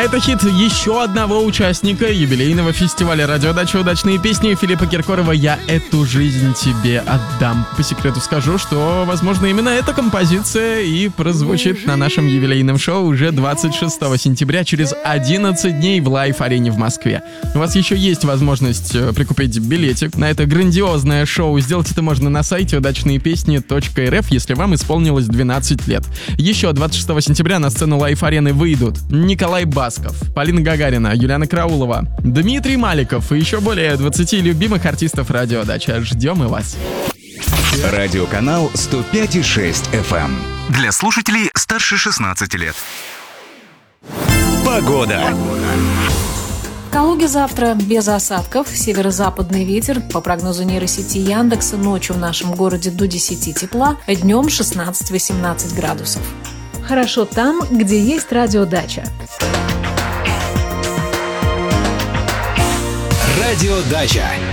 это хит еще одного участника юбилейного фестиваля «Радиодача. Удачные песни» Филиппа Киркорова «Я эту жизнь тебе отдам». По секрету скажу, что, возможно, именно эта композиция и прозвучит на нашем юбилейном шоу уже 26 сентября, через 11 дней в Лайф-арене в Москве. У вас еще есть возможность прикупить билетик на это грандиозное шоу. Сделать это можно на сайте удачныепесни.рф, если вам исполнилось 12 лет. Еще 26 сентября на сцену Лайф-арены выйдут Николай Басков, Полина Гагарина, Юлиана Караулова, Дмитрий Маликов и еще более 20 любимых артистов «Радиодача». Ждем и вас. Радиоканал 105,6 FM. Для слушателей старше 16 лет. Погода. В Калуге завтра без осадков, северо-западный ветер. По прогнозу нейросети Яндекса, ночью в нашем городе до 10 тепла, днем 16-18 градусов. Хорошо там, где есть радиодача. Радиодача.